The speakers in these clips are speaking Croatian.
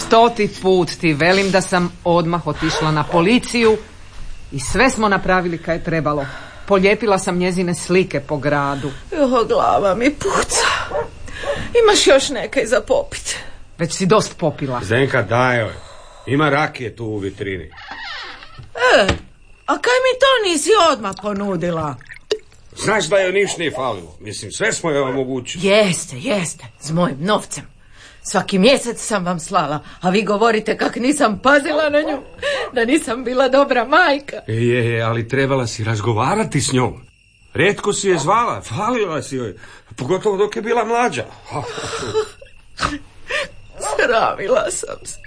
100. put ti velim da sam odmah otišla na policiju i sve smo napravili kaj je trebalo. Polijepila sam njezine slike po gradu. Glava mi puca. Imaš još nekaj za popit? Već si dost popila. Zdenka, daj joj. Ima rakije tu u vitrini. A kaj mi to nisi odmah ponudila? Znaš da joj niš nije falilo. Mislim, sve smo joj omogućili. Jeste, s mojim novcem. Svaki mjesec sam vam slala, a vi govorite kak nisam pazila na nju, da nisam bila dobra majka. Ali trebala si razgovarati s njom. Rijetko si je zvala, falila si joj, pogotovo dok je bila mlađa. Sramila sam se.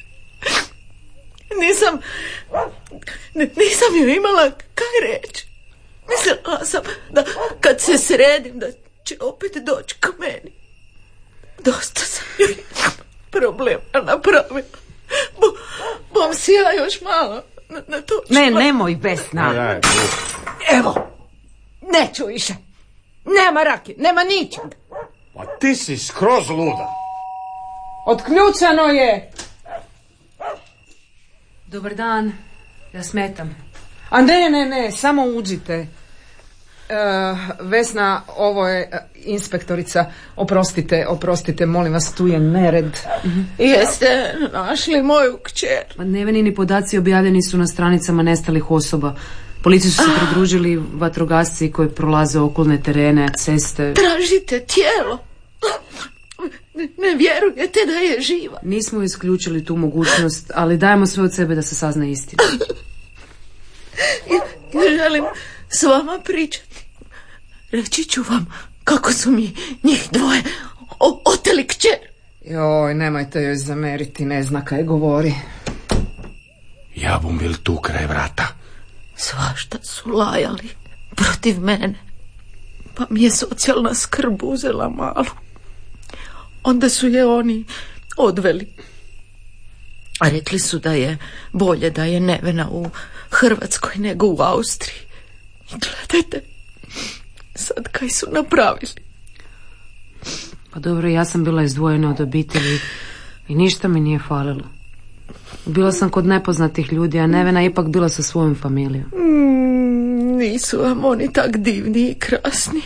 Nisam joj imala kaj reći. Mislila sam da kad se sredim da će opet doći k meni. Dosta sam joj problema napravila. Bom si ja još malo na to. Ne, nemoj Vesna. Evo, neću više. Nema rakije, nema ničeg. Pa ti si skroz luda. Otključano je. Dobar dan, ja smetam. A ne, samo uđite. Vesna, ovo je inspektorica. Oprostite, molim vas, tu je nered. Jeste našli moju kćer? Nevenini podaci objavljeni su na stranicama nestalih osoba. Policiji su se pridružili vatrogasci koji prolaze okolne terene, ceste. Tražite tijelo? Ne vjerujete da je živa? Nismo isključili tu mogućnost, ali dajemo sve od sebe da se sazna istina. Ja želim s vama pričati. Reći ću vam kako su mi njih dvoje oteli kćer. Joj, nemojte joj zameriti, ne zna kaj govori. Ja bom bil tu kraj vrata. Svašta su lajali protiv mene, pa mi je socijalna skrb uzela malu. Onda su je oni odveli. A rekli su da je bolje da je Nevena u Hrvatskoj nego u Austriji. I gledajte, sad kaj su napravili. Pa dobro, ja sam bila izdvojena od obitelji i ništa mi nije falilo. Bila sam kod nepoznatih ljudi, a Nevena ipak bila sa svojom familijom. Nisu vam oni tak divni i krasni.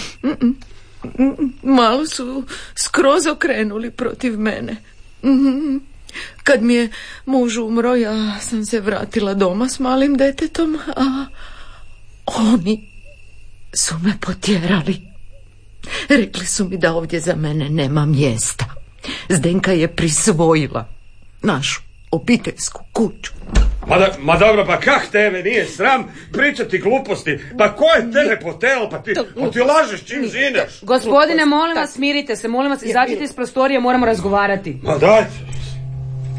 Malo su skroz okrenuli protiv mene. Kad mi je muž umro, ja sam se vratila doma s malim detetom, a oni su me potjerali. Rekli su mi da ovdje za mene nema mjesta. Zdenka je prisvojila našu obiteljsku kuću. Ma dobro, pa kak tebe nije sram pričati gluposti? Pa ko je tebe potel? Pa ti lažeš čim zineš. Gospodine, molim vas, smirite se, molim vas, izađite iz prostorije, moramo razgovarati. Ma dajte.